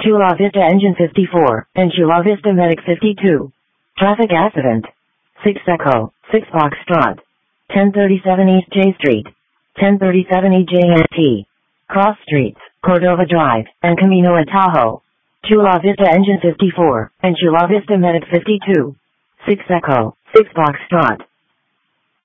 Chula Vista Engine 54, and Chula Vista Medic 52. Traffic accident. 6 Echo, 6 Foxtrot. 1037 East J Street. 1037 EJNT. Cross Streets, Cordova Drive, and Camino at Tahoe. Chula Vista Engine 54, and Chula Vista Medic 52. 6 Echo, 6 Foxtrot.